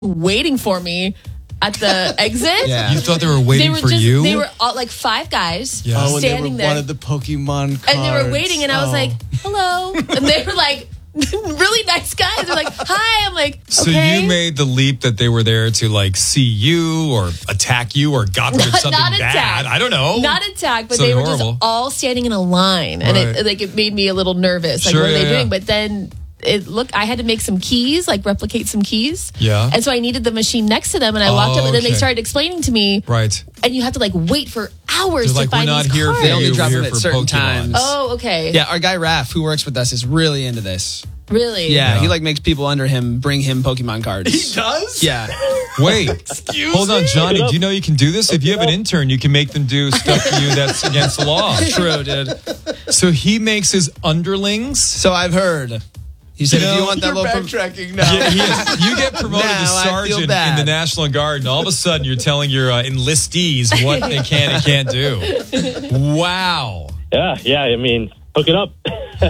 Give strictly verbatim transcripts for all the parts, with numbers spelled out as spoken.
waiting for me at the exit. Yeah. You thought they were waiting they were for just, you? They were all, like five guys yeah. oh, standing and they there. wanted the Pokemon cards. And they were waiting, and I was oh. like, hello. And they were like, really nice guys. They're like, hi. I'm like, okay. So you made the leap that they were there to like see you or attack you or God forbid something not bad. attack. I don't know. Not attack, but Something they were horrible. just all standing in a line, and Right. it like it made me a little nervous. Like, Sure, what are yeah, they yeah. doing? But then it look, I had to make some keys, like replicate some keys. Yeah. And so I needed the machine next to them, and I walked Oh, up, and then they okay. started explaining to me. Right. And you have to like wait for hours They're to like, find we're not these here cards. for They only you. drop We're them here at for certain Pokemon. times. Oh, okay. Yeah, our guy Raph, who works with us, is really into this. Really? Yeah, Yeah. he like makes people under him bring him Pokemon cards. He does? Yeah. Wait. Excuse Hold on, me? Johnny. Look it Do you know you can do this? If you have an intern, you can make them do stuff to you that's against the law. True, dude. So he makes his underlings. So I've heard. He said, You if you know, want that You're little... Pro- backtracking now. Yeah, he is, you get promoted Now to I feel sergeant in bad. the National Guard, and all of a sudden you're telling your uh, enlistees what they can and can't do. Wow. Yeah, yeah. I mean, hook it up.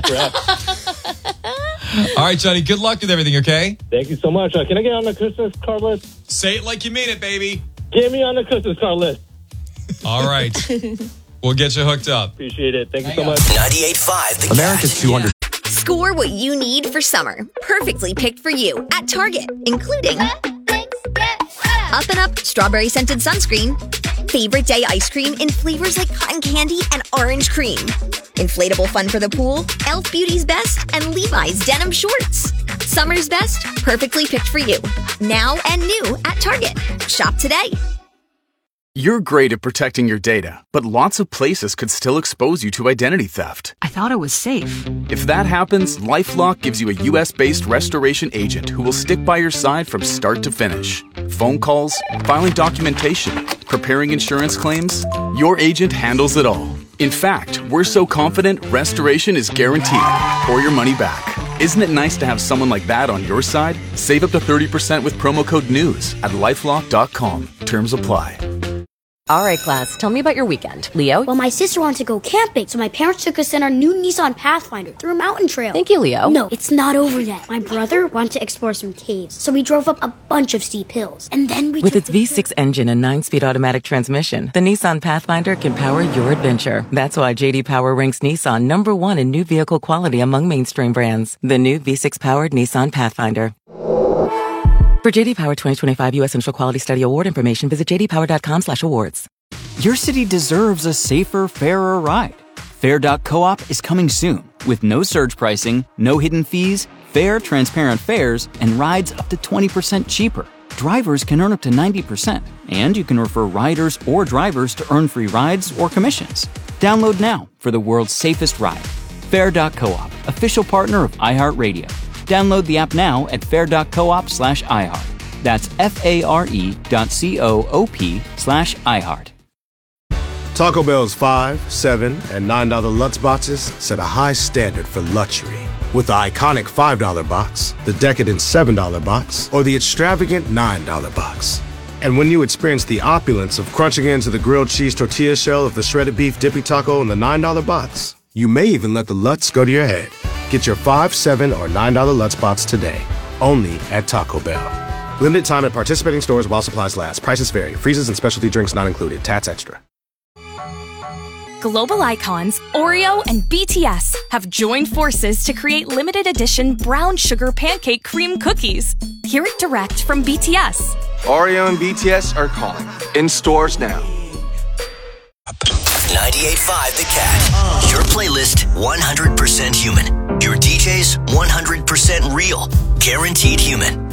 All right, Johnny, good luck with everything, okay? Thank you so much. Uh, can I get on the Christmas card list? Say it like you mean it, baby. Get me on the Christmas card list. All right. We'll get you hooked up. Appreciate it. Thank you so much. ninety-eight point five The America's Cat. two hundred. Score what you need for summer. Perfectly picked for you at Target, including Up and Up Strawberry Scented Sunscreen, Favorite Day Ice Cream in flavors like cotton candy and orange cream, Inflatable Fun for the Pool, e l f Beauty's Best, and Levi's Denim Shorts. Summer's best, perfectly picked for you. Now and new at Target. Shop today. You're great at protecting your data, but lots of places could still expose you to identity theft. I thought it was safe. If that happens, LifeLock gives you a U S-based restoration agent who will stick by your side from start to finish. Phone calls, filing documentation, preparing insurance claims, your agent handles it all. In fact, we're so confident restoration is guaranteed or your money back. Isn't it nice to have someone like that on your side? Save up to thirty percent with promo code NEWS at lifelock dot com. Terms apply. All right, class, tell me about your weekend. Leo? Well, my sister wanted to go camping, so my parents took us in our new Nissan Pathfinder through a mountain trail. Thank you, Leo. No, it's not over yet. My brother wanted to explore some caves, so we drove up a bunch of steep hills. And then we With took its the V six engine and nine-speed automatic transmission, the Nissan Pathfinder can power your adventure. That's why J D Power ranks Nissan number one in new vehicle quality among mainstream brands. The new V six-powered Nissan Pathfinder. For J D Power twenty twenty-five U S Central Quality Study Award information, visit j d power dot com slash awards. Your city deserves a safer, fairer ride. Fair dot coop is coming soon with no surge pricing, no hidden fees, fair, transparent fares, and rides up to twenty percent cheaper. Drivers can earn up to ninety percent, and you can refer riders or drivers to earn free rides or commissions. Download now for the world's safest ride. Fair dot coop, official partner of iHeartRadio. Download the app now at fair dot coop slash iHeart. That's F-A-R-E dot C-O-O-P slash iHeart. Taco Bell's five, seven, and nine dollar Lutz boxes set a high standard for luxury. With the iconic five dollar box, the decadent seven dollar box, or the extravagant nine dollar box. And when you experience the opulence of crunching into the grilled cheese tortilla shell of the shredded beef dippy taco in the nine dollar box, you may even let the Lutz go to your head. Get your five, seven, or nine dollar Lutz box today, only at Taco Bell. Limited time at participating stores while supplies last. Prices vary. Freezes and specialty drinks not included. Tats extra. Global icons Oreo and B T S have joined forces to create limited edition brown sugar pancake cream cookies. Hear it direct from B T S. Oreo and B T S are calling. In stores now. ninety-eight point five The Cat. Your playlist one hundred percent human. Your D Js one hundred percent real. Guaranteed human.